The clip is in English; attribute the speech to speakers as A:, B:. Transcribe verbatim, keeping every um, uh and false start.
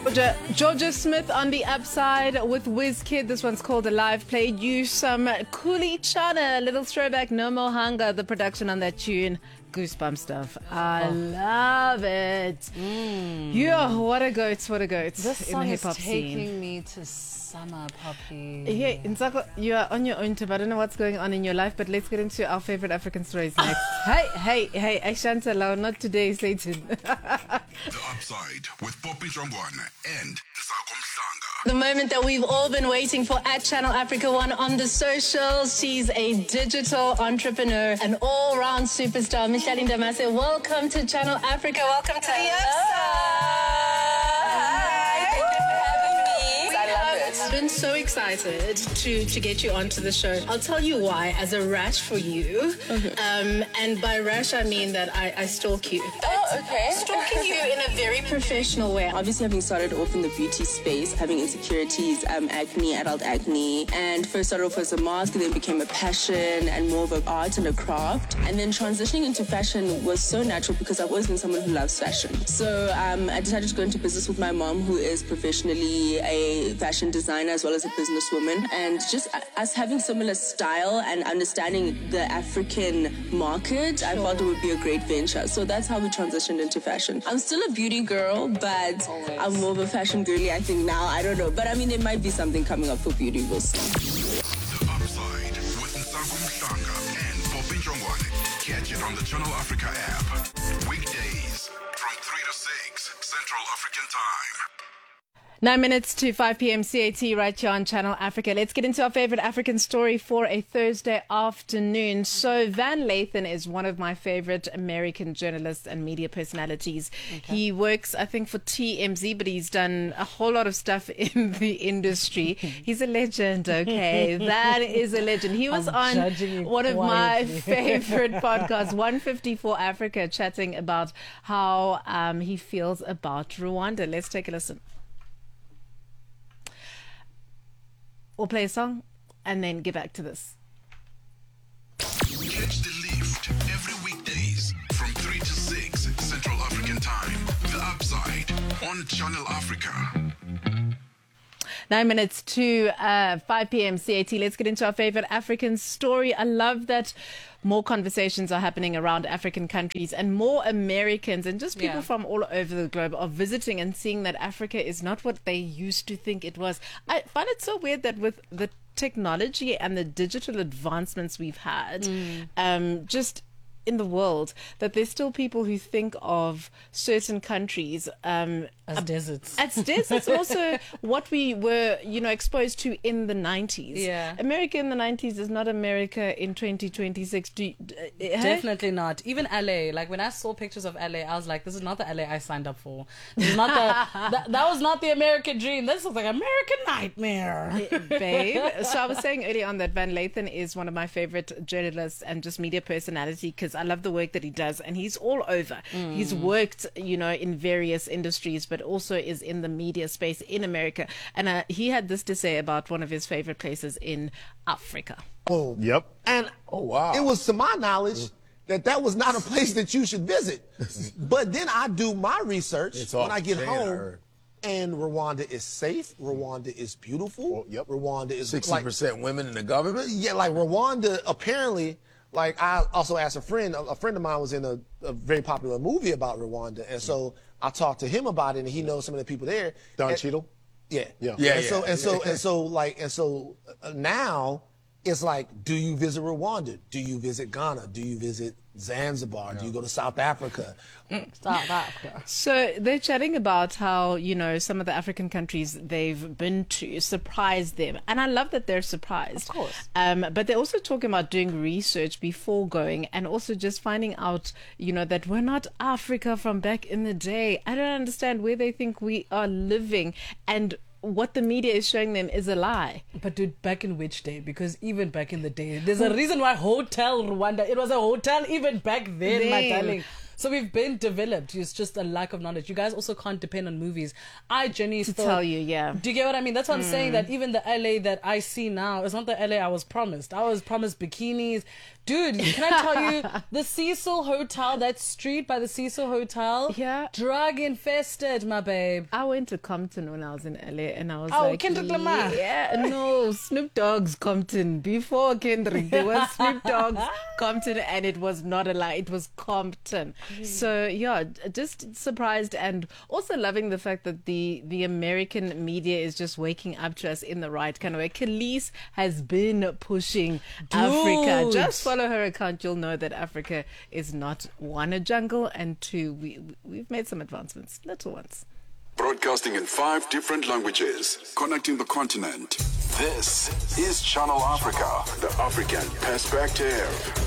A: Georgia, Georgia Smith on the upside with Wizkid. This one's called Alive. Played you some Kuli Chana, a little throwback, No More Hunger, the production on that tune. Goosebump stuff. I love it. Mm. Yeah, what a goat, what a goat.
B: This
A: in
B: song
A: the
B: is
A: hip-hop
B: taking
A: scene.
B: me to summer, Poppy.
A: Yeah, Nsako, you are on your own tip. I don't know what's going on in your life, but let's get into our favorite African stories next. hey, hey, hey, Ashanta Lau, not today, Satan.
C: The Upside with Poppy Jongwana and Nsako Mhlanga.
A: The moment that we've all been waiting for at Channel Africa One on the socials. She's a digital entrepreneur, an all-round superstar. Micheline Damase, welcome to Channel Africa. Welcome to the I've been so excited to, to get you onto the show. I'll tell you why, as a rash for you. Okay. Um, and by rash, I mean that I, I stalk you.
D: Oh, okay.
A: Stalking you in a very professional way.
D: Obviously, having started off in the beauty space, having insecurities, um, acne, adult acne, and first started off as a mask, and then became a passion and more of an art and a craft. And then transitioning into fashion was so natural because I've always been someone who loves fashion. So um, I decided to go into business with my mom, who is professionally a fashion designer as well as a businesswoman, and just us having similar style and understanding the African market, sure. I felt it would be a great venture. So that's how we transitioned into fashion. I'm still a beauty girl, but Always. I'm more of a fashion girly, I think now. I don't know. But I mean, there might be something coming up for beauty. We'll see.
C: The Upside with Nsako Mhlanga and Poppy Jongwana. Catch it on the Channel Africa app. Weekdays from three to six Central African Time.
A: Nine minutes to five p.m. C A T right here on Channel Africa. Let's get into our favorite African story for a Thursday afternoon. So Van Lathan is one of my favorite American journalists and media personalities. Okay. He works, I think, for T M Z, but he's done a whole lot of stuff in the industry. He's a legend, okay? That is a legend. He was
B: I'm
A: on one of my favorite podcasts, one fifty-four Africa, chatting about how um, he feels about Rwanda. Let's take a listen. We'll play a song and then get back to this.
C: Catch the lift every weekdays from three to six Central African Time. The Upside on Channel Africa.
A: Nine minutes to uh, five p.m. C A T. Let's get into our favorite African story. I love that more conversations are happening around African countries and more Americans and just people yeah. from all over the globe are visiting and seeing that Africa is not what they used to think it was. I find it so weird that with the technology and the digital advancements we've had, mm. um, just in the world, that there's still people who think of certain countries um,
B: as deserts.
A: As deserts. Also, what we were, you know, exposed to in the nineties.
B: Yeah,
A: America in the nineties is not America in twenty twenty-six. Do you, uh,
B: Definitely not. Even L A. Like when I saw pictures of L A, I was like, "This is not the L A I signed up for. This is not the that, that was not the American dream. This looks like American nightmare,
A: babe." So I was saying earlier on that Van Lathan is one of my favorite journalists and just media personality because I love the work that he does, and he's all over. Mm. He's worked, you know, in various industries, but also is in the media space in America. And uh, he had this to say about one of his favorite places in Africa.
E: Oh,
F: yep.
E: And
F: oh wow,
E: it was to my knowledge that that was not a place that you should visit. But then I do my research
F: it's
E: when I get
F: chain,
E: home. I And Rwanda is safe. Rwanda is beautiful.
F: Well, yep.
E: Rwanda is
F: sixty percent
E: like,
F: women in the government.
E: Yeah, like Rwanda apparently. Like I also asked a friend, a friend of mine was in a, a very popular movie about Rwanda, and so I talked to him about it, and he knows some of the people there.
F: Don
E: and,
F: Cheadle.
E: Yeah,
F: yeah,
E: yeah. And
F: yeah.
E: so and so and so like and so uh, now it's like, do you visit Rwanda? Do you visit Ghana? Do you visit Zanzibar? Yeah. Do you go to South Africa?
B: South Africa.
A: So they're chatting about how, you know, some of the African countries they've been to surprised them. And I love that they're surprised.
B: Of course.
A: Um, but they're also talking about doing research before going and also just finding out, you know, that we're not Africa from back in the day. I don't understand where they think we are living, and what the media is showing them is a lie.
B: But dude, back in which day? Because even back in the day, there's a reason why Hotel Rwanda, it was a hotel even back then, then. my darling. So we've been developed. It's just a lack of knowledge. You guys also can't depend on movies. I genuinely
A: To
B: thought,
A: tell you, yeah.
B: Do you get what I mean? That's what I'm saying, that even the L A that I see now is not the L A I was promised. I was promised bikinis. Dude, can I tell you, the Cecil Hotel, that street by the Cecil Hotel,
A: Yeah.
B: drug infested, my babe.
A: I went to Compton when I was in L A, and I was
B: Oh,
A: like,
B: Kendrick Lamar.
A: Yeah, no, Snoop Dogg's Compton. Before Kendrick, there was Snoop Dogg's Compton, and it was not a lie. It was Compton. So yeah, just surprised, and also loving the fact that the the American media is just waking up to us in the right kind of way. Khalees has been pushing Africa. Just follow her account, you'll know that Africa is not, one, a jungle, and two, we we've made some advancements, little ones.
C: Broadcasting in five different languages, connecting the continent. This is Channel Africa, the African perspective.